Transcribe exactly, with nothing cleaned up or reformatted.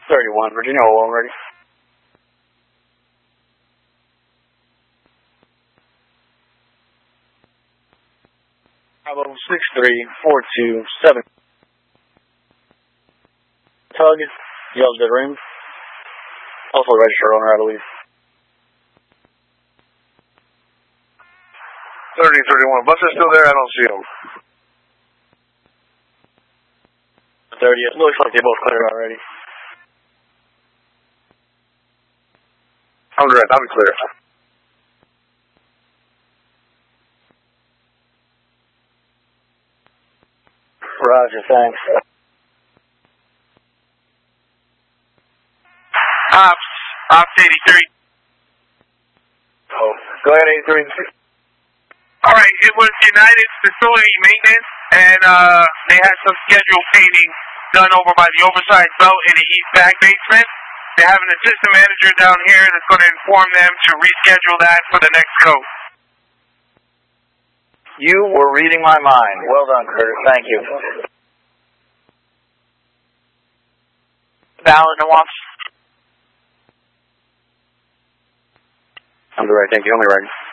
thirty-one, Virginia, all ready. Bravo six three four two seven. Tug, yells dead rim. Also a registered owner, I believe. thirty thirty-one. Bus is still there? I don't see him. thirty, it looks like they both cleared already. I'm direct, I'll be clear. Roger, thanks. Ops, Ops eighty-three. Oh, go ahead, eighty-three. All right, it was United's facility maintenance, and uh, they had some scheduled painting done over by the oversized belt in the east back basement. They have an assistant manager down here that's going to inform them to reschedule that for the next coat. You were reading my mind. Well done, Curtis. Thank you. Valid and watch. I'm the right. Thank you. Only right.